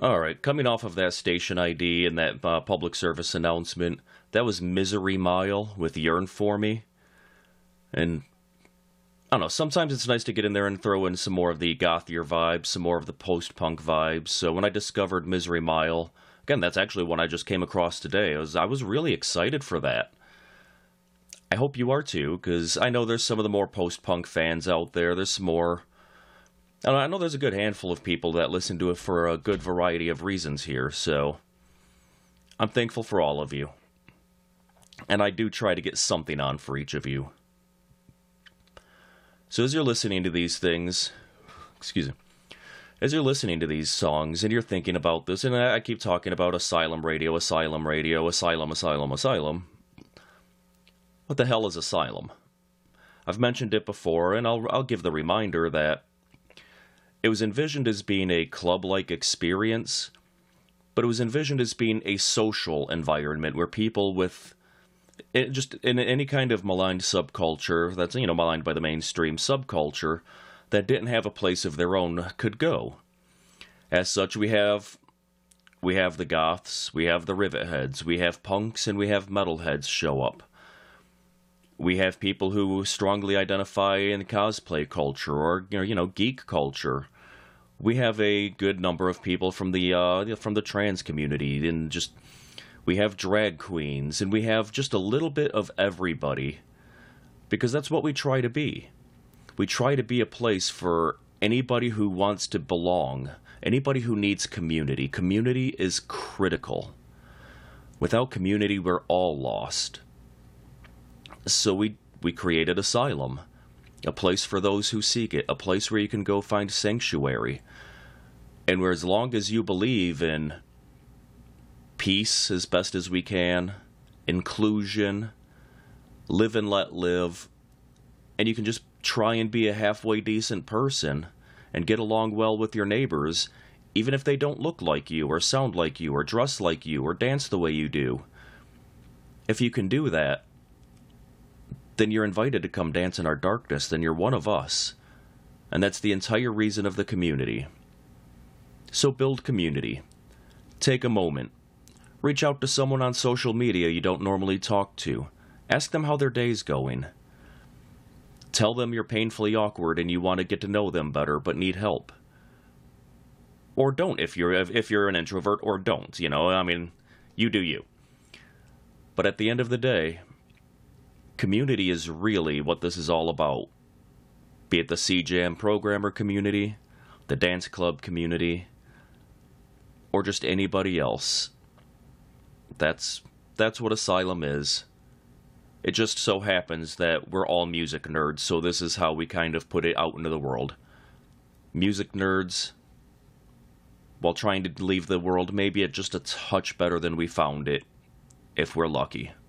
All right, coming off of that station ID and that public service announcement, that was Misery Mile with Yearn For Me. And I don't know, sometimes it's nice to get in there and throw in some more of the gothier vibes, some more of the post-punk vibes. So when I discovered Misery Mile, again, that's actually one I just came across today. I was really excited for that. I hope you are too, because I know there's some of the more post-punk fans out there. There's some more. I know there's a good handful of people that listen to it for a good variety of reasons here, so I'm thankful for all of you. And I do try to get something on for each of you. So as you're listening to these things, excuse me, as you're listening to these songs and you're thinking about this, and I keep talking about Asylum Radio, Asylum Radio, Asylum, Asylum, Asylum. What the hell is Asylum? I've mentioned it before, and I'll give the reminder that it was envisioned as being a club-like experience, but it was envisioned as being a social environment where people with just in any kind of maligned subculture that's, maligned by the mainstream subculture that didn't have a place of their own could go. As such, we have the goths, we have the rivet heads, we have punks, and we have metalheads show up. We have people who strongly identify in cosplay culture or geek culture. We have a good number of people from the trans community, and we have drag queens, and we have just a little bit of everybody, because that's what we try to be. We try to be a place for anybody who wants to belong, anybody who needs community. Community is critical. Without community, we're all lost. So we created Asylum, a place for those who seek it, a place where you can go find sanctuary, and where as long as you believe in peace as best as we can, inclusion, live and let live, and you can just try and be a halfway decent person and get along well with your neighbors, even if they don't look like you or sound like you or dress like you or dance the way you do. If you can do that, then you're invited to come dance in our darkness, then you're one of us. And that's the entire reason of the community. So build community. Take a moment. Reach out to someone on social media you don't normally talk to. Ask them how their day's going. Tell them you're painfully awkward and you want to get to know them better but need help. Or don't if you're an introvert, or don't, you do you. But at the end of the day, community is really what this is all about. Be it the C-Jam programmer community, the dance club community, or just anybody else. That's what Asylum is. It just so happens that we're all music nerds, so this is how we kind of put it out into the world. Music nerds, while trying to leave the world maybe just a touch better than we found it, if we're lucky.